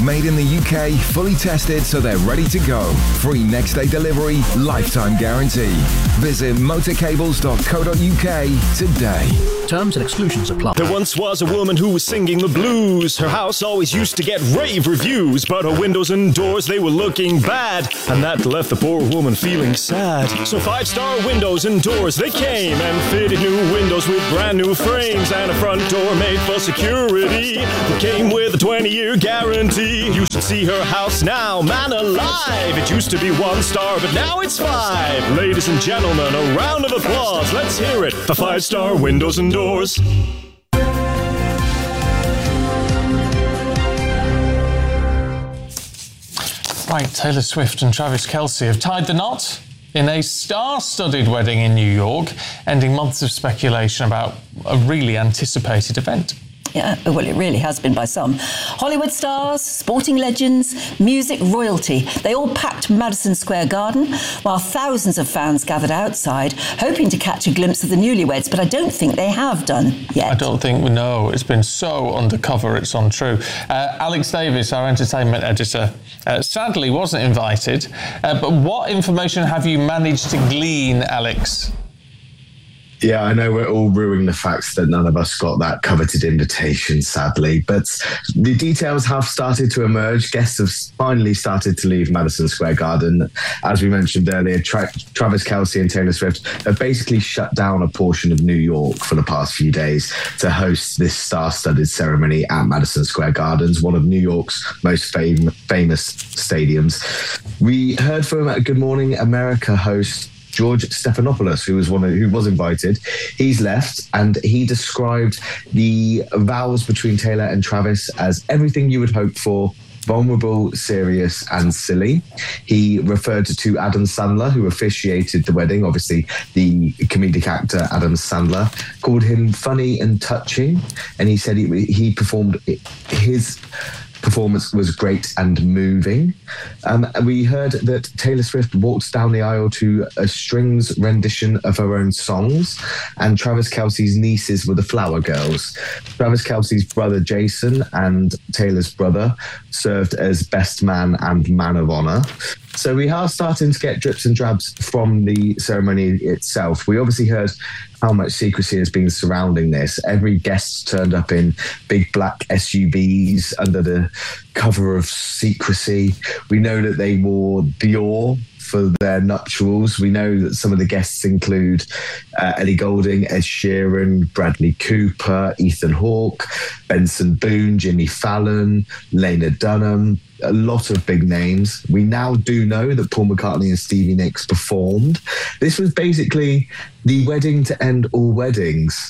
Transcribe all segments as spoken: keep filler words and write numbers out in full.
made in the U K, fully tested so they're ready to go. Free next day delivery, lifetime guarantee. Visit motorcables dot co dot uk today. Terms and exclusions apply. There once was a woman who was singing the blues. Her house always used to get rave reviews, but her windows and doors, they were looking bad, and that left the poor woman feeling sad. So Five Star Windows and Doors, they came and fitted new windows with brand new frames and a front door made for security. It came with a twenty-year guarantee. You should see her house now, man alive. It used to be one star, but now it's five. Ladies and gentlemen, a round of applause. Let's hear it for Five Star Windows and Doors. Right, Taylor Swift and Travis Kelce have tied the knot in a star-studded wedding in New York, ending months of speculation about a really anticipated event. Yeah, well, it really has been by some. Hollywood stars, sporting legends, music royalty. They all packed Madison Square Garden, while thousands of fans gathered outside, hoping to catch a glimpse of the newlyweds, but I don't think they have done yet. I don't think we know. It's been so undercover, it's untrue. Uh, Alex Davis, our entertainment editor, uh, sadly wasn't invited. Uh, but what information have you managed to glean, Alex? Yeah, I know we're all ruining the facts that none of us got that coveted invitation, sadly. But the details have started to emerge. Guests have finally started to leave Madison Square Garden. As we mentioned earlier, Tra- Travis Kelce and Taylor Swift have basically shut down a portion of New York for the past few days to host this star-studded ceremony at Madison Square Gardens, one of New York's most fam- famous stadiums. We heard from Good Morning America host George Stephanopoulos, who was one of, who was invited. He's left, and he described the vows between Taylor and Travis as everything you would hope for: vulnerable, serious, and silly. He referred to Adam Sandler, who officiated the wedding, obviously the comedic actor Adam Sandler, called him funny and touching, and he said he, he performed his performance was great and moving. Um, we heard that Taylor Swift walked down the aisle to a strings rendition of her own songs, and Travis Kelce's nieces were the Flower Girls. Travis Kelce's brother Jason and Taylor's brother served as best man and man of honor. So we are starting to get drips and drabs from the ceremony itself. We obviously heard how much secrecy has been surrounding this. Every guest turned up in big black S U Vs under the cover of secrecy. We know that they wore Dior for their nuptials. We know that some of the guests include uh, Ellie Goulding, Ed Sheeran, Bradley Cooper, Ethan Hawke, Benson Boone, Jimmy Fallon, Lena Dunham, a lot of big names. We now do know that Paul McCartney and Stevie Nicks performed. This was basically the wedding to end all weddings.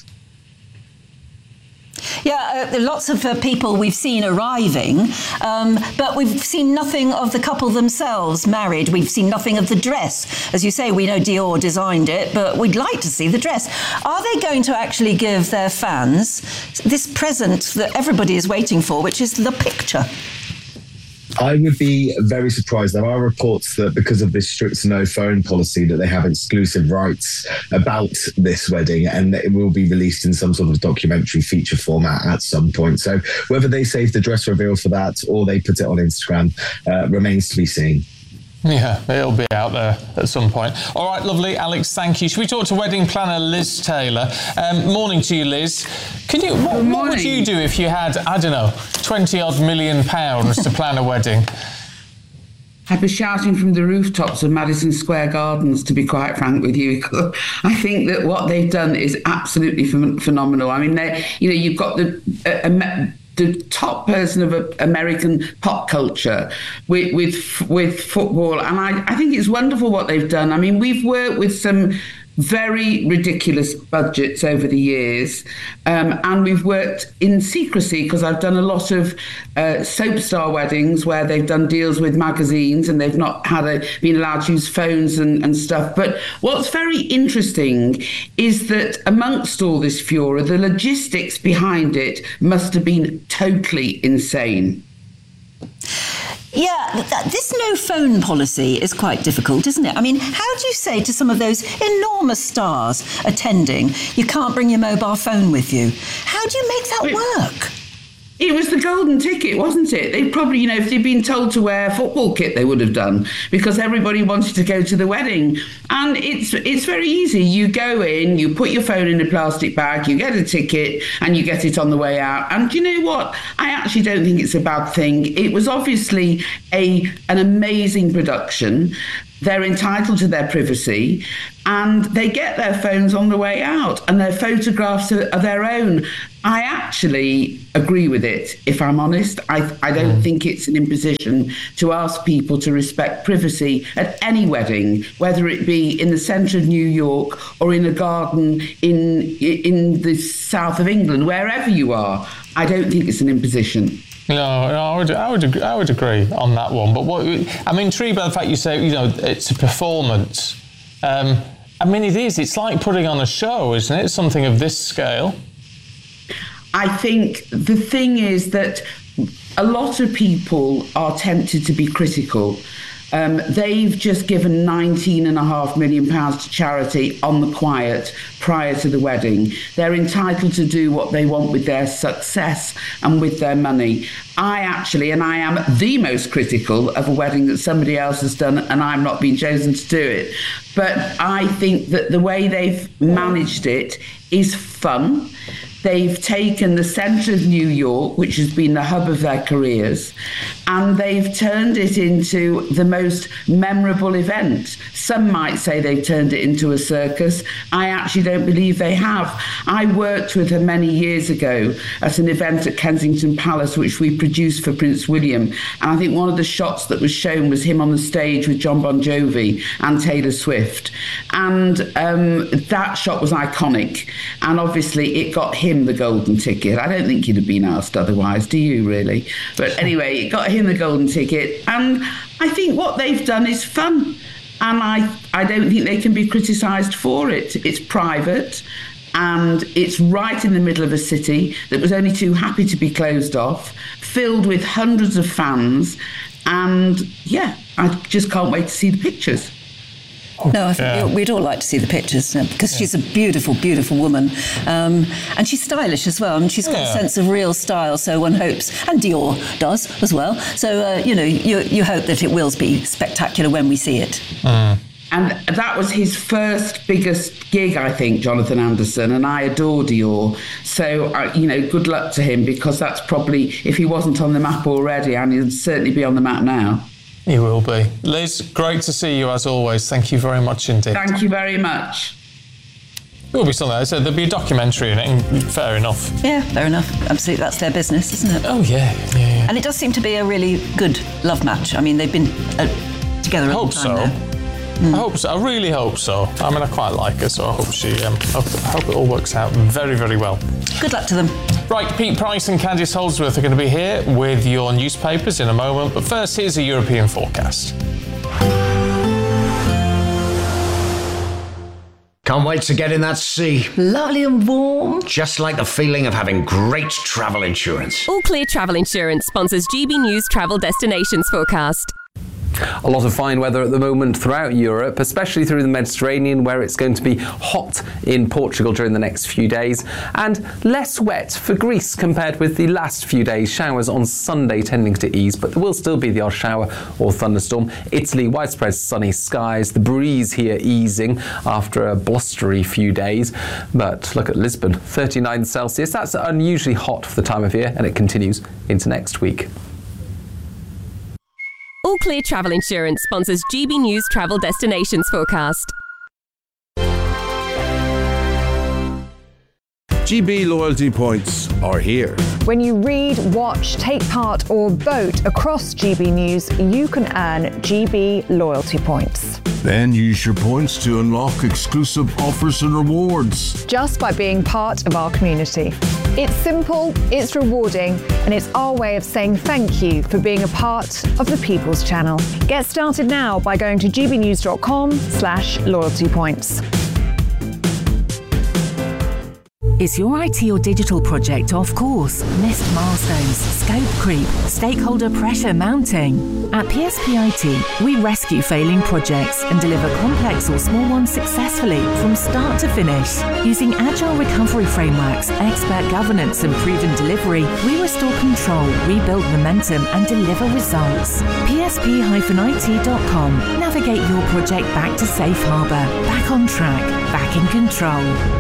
Yeah, uh, lots of uh, people we've seen arriving, um, but we've seen nothing of the couple themselves married. We've seen nothing of the dress. As you say, we know Dior designed it, but we'd like to see the dress. Are they going to actually give their fans this present that everybody is waiting for, which is the picture? I would be very surprised. There are reports that because of this strict no phone policy that they have exclusive rights about this wedding, and that it will be released in some sort of documentary feature format at some point. So whether they save the dress reveal for that or they put it on Instagram uh, remains to be seen. Yeah, it'll be out there at some point. All right, lovely. Alex, thank you. Should we talk to wedding planner Liz Taylor? Um, morning to you, Liz. Can you? What, what would you do if you had, I don't know, twenty odd million pounds to plan a wedding? I'd be shouting from the rooftops of Madison Square Gardens, to be quite frank with you. I think that what they've done is absolutely ph- phenomenal. I mean, they, you know, you've got the... Uh, uh, the top person of American pop culture with with, with football. And I, I think it's wonderful what they've done. I mean, we've worked with some very ridiculous budgets over the years. Um, and we've worked in secrecy because I've done a lot of uh, soap star weddings where they've done deals with magazines and they've not had a, been allowed to use phones and, and stuff. But what's very interesting is that amongst all this furor, the logistics behind it must have been totally insane. Yeah, th- this no phone policy is quite difficult, isn't it? I mean, how do you say to some of those enormous stars attending, you can't bring your mobile phone with you? How do you make that work? It was the golden ticket, wasn't it? They probably, you know, if they'd been told to wear a football kit, they would have done, because everybody wanted to go to the wedding. And it's it's very easy. You go in, you put your phone in a plastic bag, you get a ticket, and you get it on the way out. And you know what? I actually don't think it's a bad thing. It was obviously a an amazing production. They're entitled to their privacy, and they get their phones on the way out, and their photographs are, are their own. I actually agree with it, if I'm honest. I, I don't mm. think it's an imposition to ask people to respect privacy at any wedding, whether it be in the centre of New York or in a garden in in the south of England, wherever you are. I don't think it's an imposition. No, no, I would, I would, agree, I would agree on that one. But what I'm intrigued by the fact you say, you know, it's a performance. Um, I mean, it is. It's like putting on a show, isn't it? Something of this scale. I think the thing is that a lot of people are tempted to be critical. Um, they've just given nineteen and a half million pounds to charity on the quiet prior to the wedding. They're entitled to do what they want with their success and with their money. I actually, and I am the most critical of a wedding that somebody else has done, and I'm not being chosen to do it. But I think that the way they've managed it is fun. They've taken the centre of New York, which has been the hub of their careers, and they've turned it into the most memorable event. Some might say they've turned it into a circus. I actually don't believe they have. I worked with her many years ago at an event at Kensington Palace, which we produced for Prince William. And I think one of the shots that was shown was him on the stage with John Bon Jovi and Taylor Swift. And um, that shot was iconic. And obviously it got him the golden ticket. I don't think he'd have been asked otherwise, do you really? But anyway, it got him the golden ticket. And I think what they've done is fun. And I, I don't think they can be criticised for it. It's private, and it's right in the middle of a city that was only too happy to be closed off, filled with hundreds of fans. And yeah, I just can't wait to see the pictures. No, I think yeah. we'd all like to see the pictures, because yeah. she's a beautiful, beautiful woman. Um, and she's stylish as well. And she's got yeah. a sense of real style, so one hopes, and Dior does as well. So, uh, you know, you, you hope that it will be spectacular when we see it. Mm. And that was his first biggest gig, I think, Jonathan Anderson, and I adore Dior. So, uh, you know, good luck to him, because that's probably, if he wasn't on the map already, and he'll certainly be on the map now. You will be. Liz, great to see you as always. Thank you very much indeed. Thank you very much. There will be something. So there'll be a documentary in it, and fair enough. Yeah, fair enough. Absolutely, that's their business, isn't it? Oh, yeah, yeah, yeah. And it does seem to be a really good love match. I mean, they've been uh, together a long time now. I hope so. Mm. I hope so. I really hope so. I mean, I quite like her, so I hope she. Um, I hope, I hope it all works out very, very well. Good luck to them. Right, Pete Price and Candice Holdsworth are going to be here with your newspapers in a moment. But first, here's a European forecast. Can't wait to get in that sea. Lovely and warm. Just like the feeling of having great travel insurance. All Clear Travel Insurance sponsors G B News Travel Destinations Forecast. A lot of fine weather at the moment throughout Europe, especially through the Mediterranean, where it's going to be hot in Portugal during the next few days, and less wet for Greece compared with the last few days. Showers on Sunday tending to ease, but there will still be the odd shower or thunderstorm. Italy, widespread sunny skies, the breeze here easing after a blustery few days. But look at Lisbon, thirty-nine Celsius. That's unusually hot for the time of year, and it continues into next week. All Clear Travel Insurance sponsors G B News Travel Destinations Forecast. G B loyalty points are here. When you read, watch, take part or vote across G B News, you can earn G B loyalty points. Then use your points to unlock exclusive offers and rewards. Just by being part of our community. It's simple, it's rewarding, and it's our way of saying thank you for being a part of the People's Channel. Get started now by going to gbnews.com slash loyalty points. Is your I T or digital project off course? Missed milestones, scope creep, stakeholder pressure mounting? At P S P I T, we rescue failing projects and deliver complex or small ones successfully from start to finish. Using agile recovery frameworks, expert governance and proven delivery, we restore control, rebuild momentum and deliver results. P S P I T dot com. Navigate your project back to safe harbour, back on track, back in control.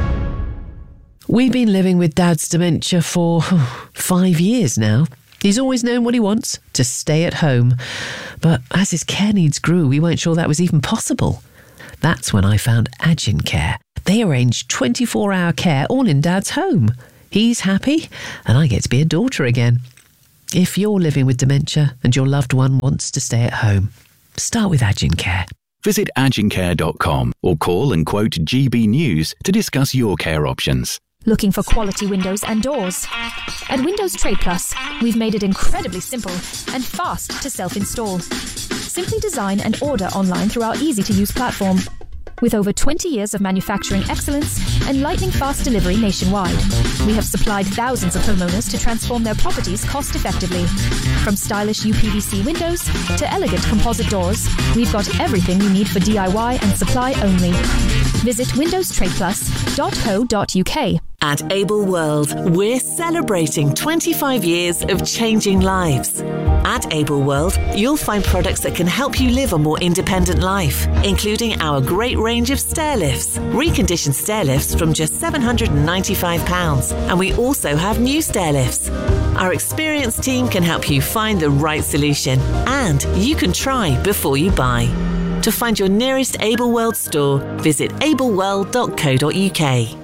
We've been living with Dad's dementia for five years now. He's always known what he wants, to stay at home. But as his care needs grew, we weren't sure that was even possible. That's when I found Agin Care. They arrange twenty-four hour care all in Dad's home. He's happy, and I get to be a daughter again. If you're living with dementia and your loved one wants to stay at home, start with Agin Care. Visit agin care dot com or call and quote G B News to discuss your care options. Looking for quality windows and doors? At Windows Trade Plus, we've made it incredibly simple and fast to self-install. Simply design and order online through our easy-to-use platform. With over twenty years of manufacturing excellence and lightning-fast delivery nationwide, we have supplied thousands of homeowners to transform their properties cost-effectively. From stylish U P V C windows to elegant composite doors, we've got everything you need for D I Y and supply only. Visit windows trade plus dot co dot U K. At Able World, we're celebrating twenty-five years of changing lives. At Able World, you'll find products that can help you live a more independent life, including our great range of stair lifts, reconditioned stair lifts from just seven hundred ninety-five pounds, and we also have new stair lifts. Our experienced team can help you find the right solution, and you can try before you buy. To find your nearest Able World store, visit able world dot co dot U K.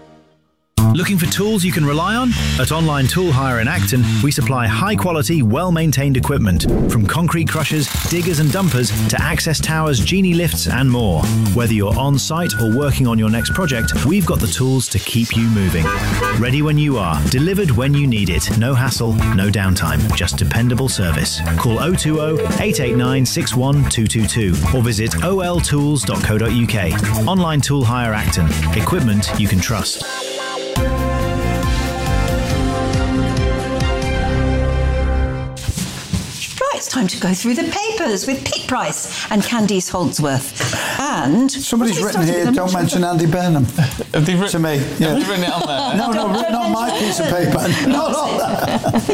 Looking for tools you can rely on? At Online Tool Hire in Acton, we supply high-quality, well-maintained equipment, from concrete crushers, diggers and dumpers to access towers, genie lifts and more. Whether you're on-site or working on your next project, we've got the tools to keep you moving. Ready when you are, delivered when you need it. No hassle, no downtime, just dependable service. Call oh two oh, eight eight nine, six one two two two or visit o l tools dot co dot U K. Online Tool Hire Acton. Equipment you can trust. It's time to go through the papers with Pete Price and Candice Holdsworth. And somebody's written here, don't mention Andy Burnham. Have they written, to me? Yeah. Have they written it on there? No, no, written on my piece of paper. Not on that.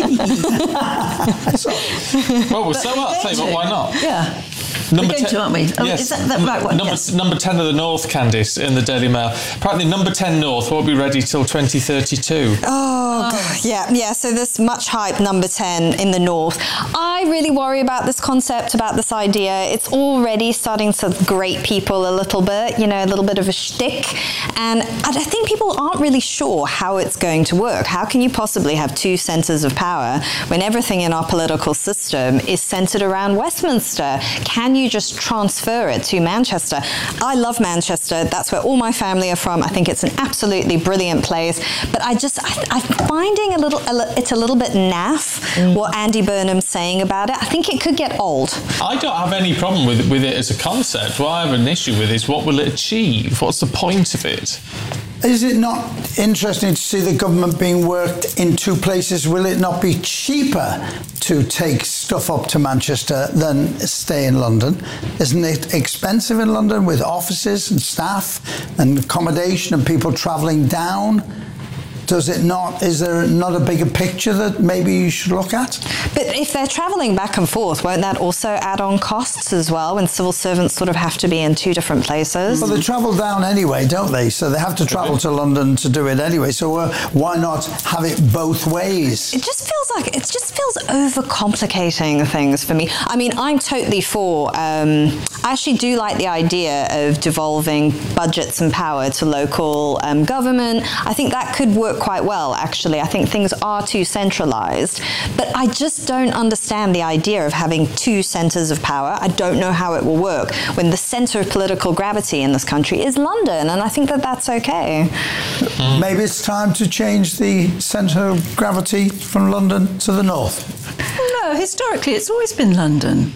Well, we're so up, say, but why not? Yeah. Number We're going ten, to, aren't we? Oh, yes. Is that the right one? Number, yes. number ten of the North, Candice, in the Daily Mail. Apparently, number ten North won't be ready till twenty thirty-two. Oh, God. yeah, yeah. So this much hype number ten in the North. I really worry about this concept, about this idea. It's already starting to grate people a little bit, you know, a little bit of a shtick. And I think people aren't really sure how it's going to work. How can you possibly have two centres of power when everything in our political system is centred around Westminster? Can you just transfer it to Manchester? I love Manchester. That's where all my family are from. I think it's an absolutely brilliant place. But I just, I, I'm finding a little, it's a little bit naff, mm. what Andy Burnham's saying about it. I think it could get old. I don't have any problem with, with it as a concept. What I have an issue with is what will it achieve? What's the point of it? Is it not interesting to see the government being worked in two places? Will it not be cheaper to take stuff up to Manchester than stay in London? Isn't it expensive in London with offices and staff and accommodation and people travelling down? Does it not, is there not a bigger picture that maybe you should look at? But if they're travelling back and forth, won't that also add on costs as well when civil servants sort of have to be in two different places? Well, they travel down anyway, don't they? So they have to travel to London to do it anyway. So uh, why not have it both ways? It just feels like, it just feels overcomplicating things for me. I mean, I'm totally for, um, I actually do like the idea of devolving budgets and power to local um, government. I think that could work quite well, actually. I think things are too centralised, but I just don't understand the idea of having two centres of power. I don't know how it will work when the centre of political gravity in this country is London, and I think that that's okay. Maybe it's time to change the centre of gravity from London to the north. No, historically it's always been London.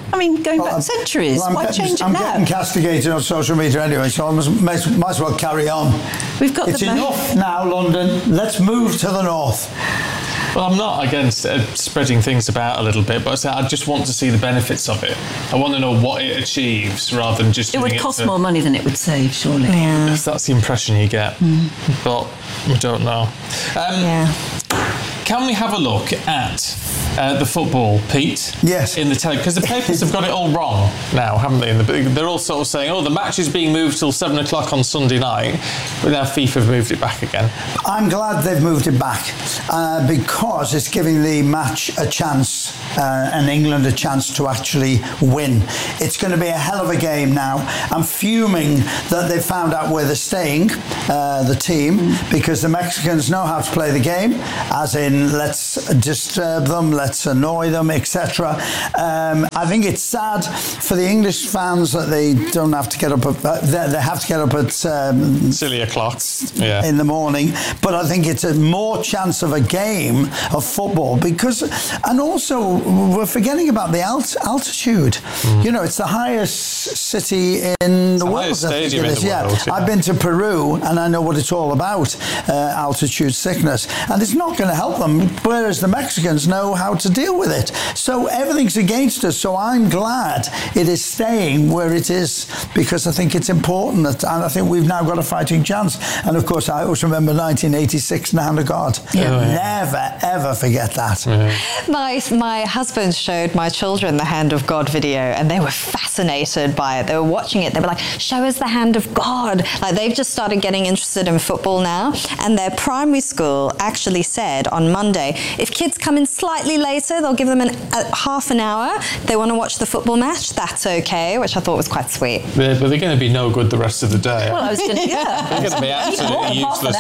I mean, going Well, back I'm- centuries. well, I'm Why getting- change it I'm now? getting castigated on social media anyway, so I must, might, might as well carry on. We've got It's the enough now, London. Let's move to the north. Well, I'm not against uh, spreading things about a little bit, but I say I just want to see the benefits of it. I want to know what it achieves rather than just It would doing cost to- more money than it would save, surely. Yes, that's the impression you get, but I don't know. Um, Can we have a look at uh, the football, Pete? Yes. In the tele, because the papers have got it all wrong now, haven't they? In the, they're all sort of saying, "Oh, the match is being moved till seven o'clock on Sunday night," but now FIFA have moved it back again. I'm glad they've moved it back uh, because it's giving the match a chance uh, and England a chance to actually win. It's going to be a hell of a game now. I'm fuming that they found out where they're staying, uh, the team, because the Mexicans know how to play the game, as in let's disturb them, let's annoy them, et cetera. Um, I think it's sad for the English fans that they don't have to get up at, uh, they, they have to get up at um, silly o'clock yeah. in the morning, but I think it's a more chance of a game of football because, and also we're forgetting about the alt- altitude. Mm. You know, it's the highest city in the, the world. I think it is. Yeah. World, yeah, I've been to Peru and I know what it's all about, uh, altitude sickness, and it's not going to help them. Whereas the Mexicans know how to deal with it. So everything's against us. So I'm glad it is staying where it is because I think it's important that, and I think we've now got a fighting chance. And of course, I always remember nineteen eighty-six, the Hand of God. Yeah. Never, ever forget that. Yeah. My, my husband showed my children the Hand of God video and they were fascinated by it. They were watching it. They were like, show us the Hand of God. Like they've just started getting interested in football now. And their primary school actually said on Monday, if kids come in slightly later, they'll give them an, a, half an hour. They want to watch the football match. That's okay, which I thought was quite sweet. They're, but they're going to be no good the rest of the day. Well, I was going to, yeah. They're going to be absolutely useless.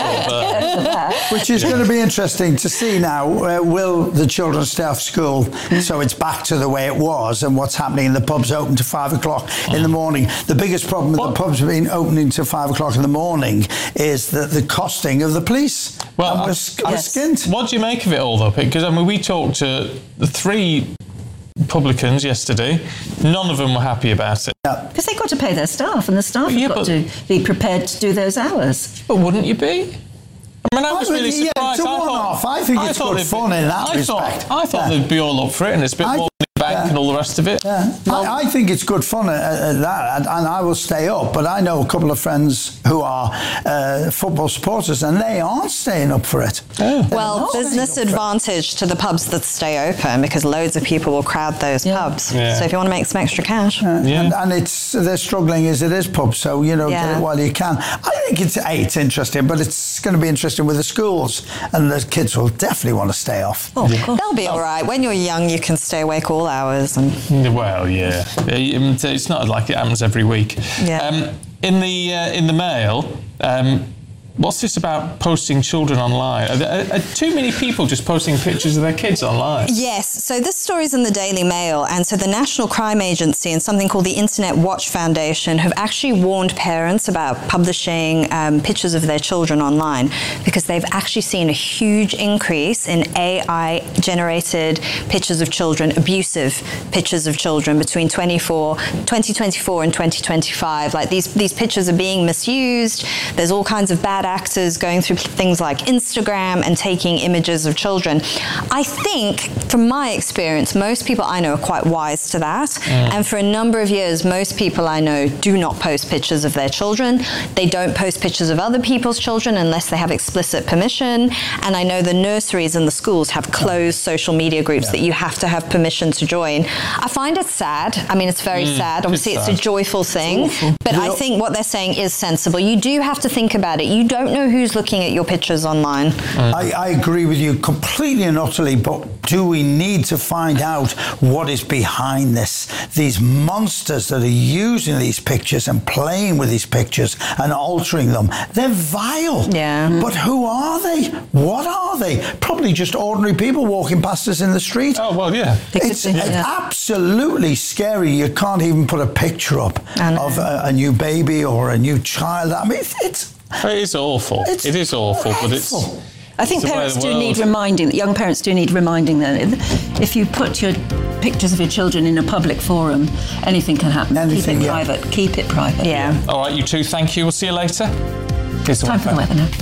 Which is going to be interesting to see now. Uh, will the children stay off school so it's back to the way it was, and what's happening in the pubs open to five o'clock in the morning? The biggest problem with what? the pubs being opening to five o'clock in the morning is that the costing of the police. Well, and we're, I, we're yes. skint. What do you make of it all, though, Pete? Because I mean, we talked to the three publicans yesterday. None of them were happy about it. Because they've got to pay their staff, and the staff have yeah, got to be prepared to do those hours. But wouldn't you be? I mean, I was really surprised. Yeah, it's a one-off. I think it's good fun in that I respect. Thought, I thought yeah. they'd be all up for it, and it's a bit I, more bank yeah. and all the rest of it. Yeah. I, I think it's good fun at, at that, and, and I will stay up. But I know a couple of friends who are uh, football supporters, and they aren't staying up for it. Oh. Well, business advantage to the pubs that stay open because loads of people will crowd those yeah. pubs. Yeah. So if you want to make some extra cash, uh, yeah. and, and it's they're struggling as it is pubs. So you know, yeah. get it while you can. I think it's hey, it's interesting, but it's going to be interesting with the schools, and the kids will definitely want to stay off. Oh, they'll be all right. When you're young, you can stay awake all hours. And well, yeah, it's not like it happens every week. Yeah. Um, in the uh, in the Mail, um, what's this about posting children online? Are, there, are too many people just posting pictures of their kids online? Yes. So this story's in the Daily Mail, and so the National Crime Agency and something called the Internet Watch Foundation have actually warned parents about publishing um, pictures of their children online because they've actually seen a huge increase in A I-generated pictures of children, abusive pictures of children between twenty twenty-four and twenty twenty-five. Like these, these pictures are being misused. There's all kinds of bad actors going through things like Instagram and taking images of children. I think, from my experience, most people I know are quite wise to that. Mm. And for a number of years, most people I know do not post pictures of their children. They don't post pictures of other people's children unless they have explicit permission. And I know the nurseries and the schools have closed social media groups yeah. that you have to have permission to join. I find it sad. I mean, it's very mm, sad. Obviously, it's, it's a joyful thing. But yeah. I think what they're saying is sensible. You do have to think about it. You don't don't know who's looking at your pictures online. Mm. I, I agree with you completely and utterly, but do we need to find out what is behind this? These monsters that are using these pictures and playing with these pictures and altering them, they're vile. Yeah. But who are they? What are they? Probably just ordinary people walking past us in the street. Oh, well, yeah. It's, it's yeah. absolutely scary. You can't even put a picture up of a, a new baby or a new child. I mean, it's... it's It is awful. It's it is awful, but it's... I think it's parents do need reminding, young parents do need reminding them. If you put your pictures of your children in a public forum, anything can happen. Anything, Keep it yeah. private. Keep it private. Yeah. All right, you two, thank you. We'll see you later. Here's Time for the weather now.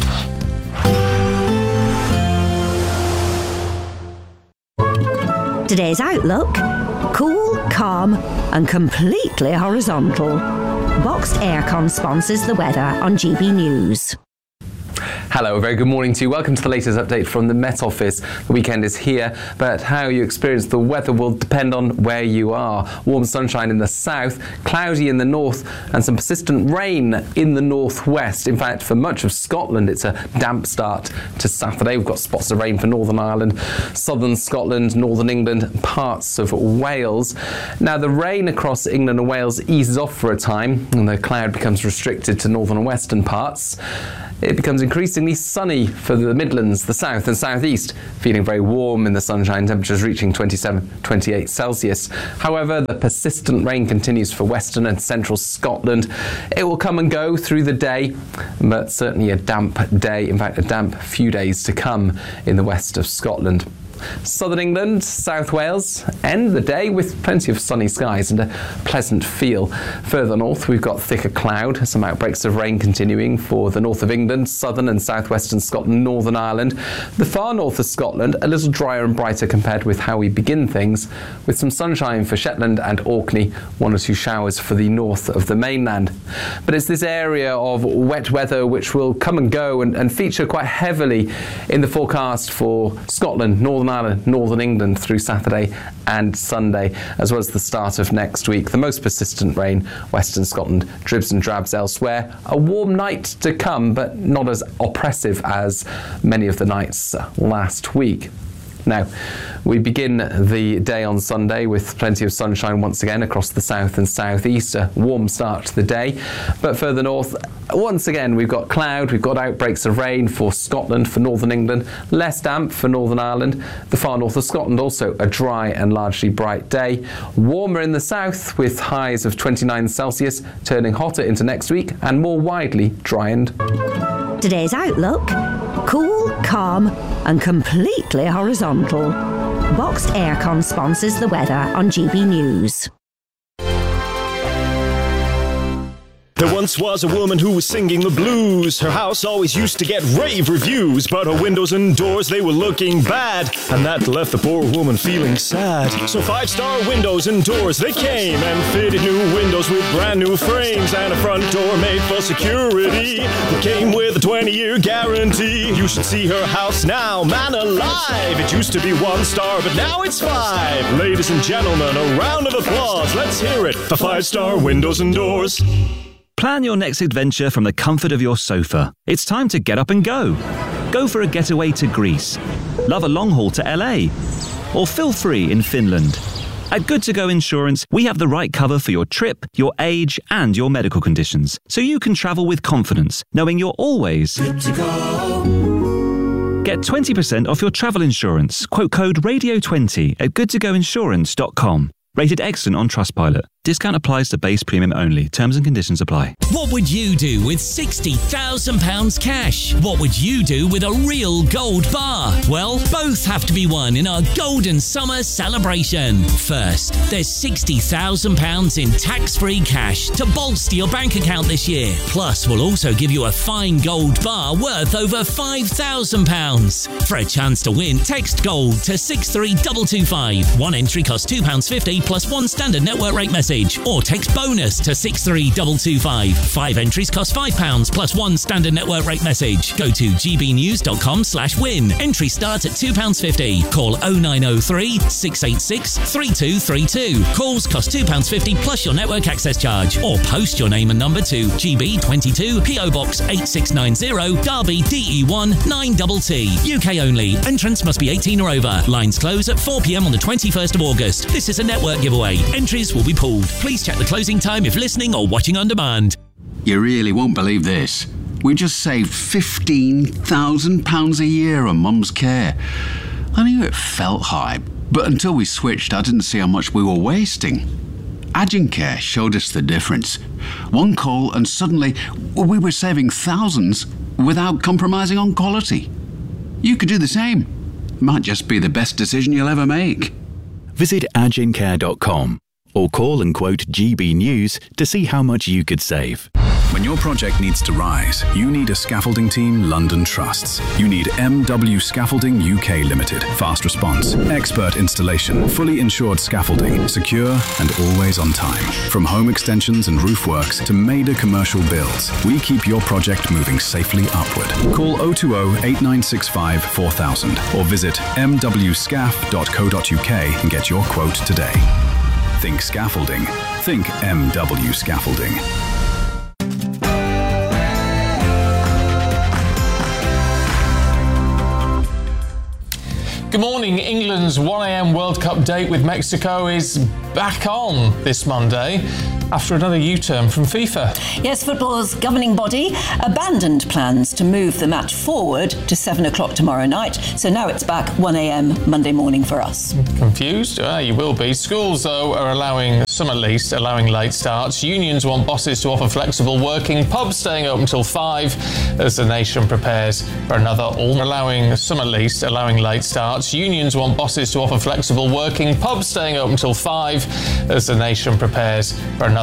Today's outlook: cool, calm, and completely horizontal. Boxed Aircon sponsors the weather on G B News. Hello, a very good morning to you. Welcome to the latest update from the Met Office. The weekend is here, but how you experience the weather will depend on where you are. Warm sunshine in the south, cloudy in the north, and some persistent rain in the northwest. In fact, for much of Scotland, it's a damp start to Saturday. We've got spots of rain for Northern Ireland, southern Scotland, northern England, parts of Wales. Now, the rain across England and Wales eases off for a time, and the cloud becomes restricted to northern and western parts. It becomes increasingly sunny for the Midlands, the south and southeast, feeling very warm in the sunshine, temperatures reaching twenty-seven, twenty-eight Celsius. However, the persistent rain continues for western and central Scotland. It will come and go through the day, but certainly a damp day, in fact a damp few days to come in the west of Scotland. Southern England, South Wales end the day with plenty of sunny skies and a pleasant feel. Further north, we've got thicker cloud, some outbreaks of rain continuing for the north of England, southern and southwestern Scotland, Northern Ireland. The far north of Scotland, a little drier and brighter compared with how we begin things, with some sunshine for Shetland and Orkney, one or two showers for the north of the mainland. But it's this area of wet weather which will come and go and, and feature quite heavily in the forecast for Scotland, Northern Ireland, Northern England through Saturday and Sunday, as well as the start of next week. The most persistent rain, Western Scotland, dribs and drabs elsewhere. A warm night to come, but not as oppressive as many of the nights last week. Now, we begin the day on Sunday with plenty of sunshine once again across the south and southeast, a warm start to the day. But further north, once again, we've got cloud, we've got outbreaks of rain for Scotland, for Northern England, less damp for Northern Ireland. The far north of Scotland, also a dry and largely bright day. Warmer in the south with highs of twenty-nine Celsius, turning hotter into next week and more widely dry and... Today's outlook: cool, calm, and completely horizontal. Boxed Aircon sponsors the weather on G B News. There once was a woman who was singing the blues. Her house always used to get rave reviews, but her windows and doors, they were looking bad, and that left the poor woman feeling sad. So Five Star Windows and Doors, they came and fitted new windows with brand new frames and a front door made for security that came with a twenty-year guarantee. You should see her house now, man alive. It used to be one star, but now it's five. Ladies and gentlemen, a round of applause. Let's hear it for Five Star Windows and Doors. Plan your next adventure from the comfort of your sofa. It's time to get up and go. Go for a getaway to Greece. Love a long haul to L A. Or feel free in Finland. At Good To Go Insurance, we have the right cover for your trip, your age, and your medical conditions, so you can travel with confidence, knowing you're always good to go. Get twenty percent off your travel insurance. Quote code radio twenty at good to go insurance dot com. Rated excellent on Trustpilot. Discount applies to base premium only. Terms and conditions apply. What would you do with sixty thousand pounds cash? What would you do with a real gold bar? Well, both have to be won in our Golden Summer celebration. First, there's sixty thousand pounds in tax-free cash to bolster your bank account this year. Plus, we'll also give you a fine gold bar worth over five thousand pounds. For a chance to win, text GOLD to six three two two five. One entry costs two pounds fifty plus one standard network rate message. Or text BONUS to six three two two five. Five entries cost five pounds plus one standard network rate message. Go to gbnews.com slash win. Entry starts at two pounds fifty. Call oh nine oh three, six eight six, three two three two. Calls cost two pounds fifty plus your network access charge. Or post your name and number to G B twenty-two, P O Box eight six nine zero, Derby D E one nine T T. U K only. Entrance must be eighteen or over. Lines close at four p.m. on the twenty-first of August. This is a network giveaway. Entries will be pulled. Please check the closing time if listening or watching on demand. You really won't believe this. We just saved fifteen thousand pounds a year on Mum's care. I knew it felt high, but until we switched, I didn't see how much we were wasting. Agencare showed us the difference. One call and suddenly we were saving thousands without compromising on quality. You could do the same. Might just be the best decision you'll ever make. visit agincare dot com or call and quote G B News to see how much you could save. When your project needs to rise, you need a scaffolding team London trusts. You need M W Scaffolding U K Limited. Fast response, expert installation, fully insured scaffolding, secure and always on time. From home extensions and roof works to major commercial builds, we keep your project moving safely upward. Call oh two oh, eight nine six five, four thousand or visit m w scaff dot co dot u k and get your quote today. Think scaffolding. Think M W Scaffolding. Good morning. England's one a.m. World Cup date with Mexico is back on this Monday after another U-turn from FIFA. Yes, football's governing body abandoned plans to move the match forward to seven o'clock tomorrow night. So now it's back one a.m. Monday morning for us. Confused? Ah, you will be. Schools, though, are allowing, some at least, allowing late starts. Unions want bosses to offer flexible working. Pubs staying open until five as the nation prepares for another all allowing, some at least, allowing late starts. Unions want bosses to offer flexible working. Pubs staying open until five as the nation prepares for another